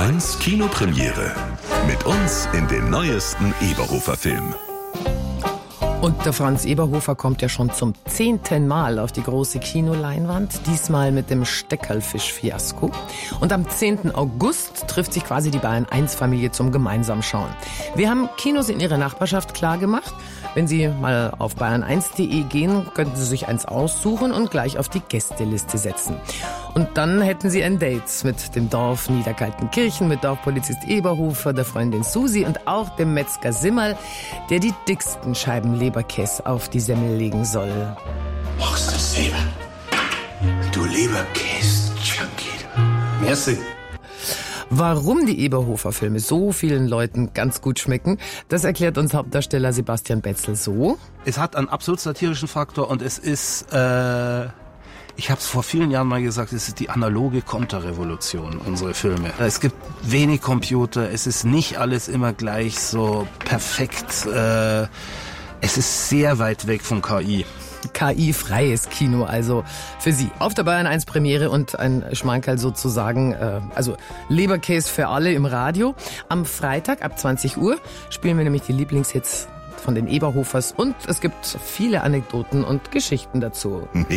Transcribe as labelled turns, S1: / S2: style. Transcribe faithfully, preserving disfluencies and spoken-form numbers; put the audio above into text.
S1: eins Kinopremiere. Mit uns in den neuesten Eberhofer-Film.
S2: Und der Franz Eberhofer kommt ja schon zum zehnten Mal auf die große Kinoleinwand, diesmal mit dem Steckerlfisch-Fiasko. Und am zehnten August trifft sich quasi die Bayern eins Familie zum gemeinsamen Schauen. Wir haben Kinos in ihrer Nachbarschaft klargemacht. Wenn Sie mal auf bayern eins punkt de gehen, könnten Sie sich eins aussuchen und gleich auf die Gästeliste setzen. Und dann hätten Sie ein Date mit dem Dorf Niederkaltenkirchen, mit Dorfpolizist Eberhofer, der Freundin Susi und auch dem Metzger Simmerl, der die dicksten Scheiben Leberkäse auf die Semmel legen soll.
S3: Machst du selber? Du Leberkäse-Junkie. Merci.
S2: Warum die Eberhofer-Filme so vielen Leuten ganz gut schmecken, das erklärt uns Hauptdarsteller Sebastian Betzel so.
S4: Es hat einen absolut satirischen Faktor und es ist, äh, ich habe es vor vielen Jahren mal gesagt, es ist die analoge Konterrevolution, unsere Filme. Es gibt wenig Computer, es ist nicht alles immer gleich so perfekt, äh, es ist sehr weit weg von K I.
S2: K I-freies Kino, also für Sie. Auf der Bayern eins Premiere und ein Schmankerl sozusagen, äh, also Leberkäse für alle im Radio. Am Freitag ab zwanzig Uhr spielen wir nämlich die Lieblingshits von den Eberhofers und es gibt viele Anekdoten und Geschichten dazu.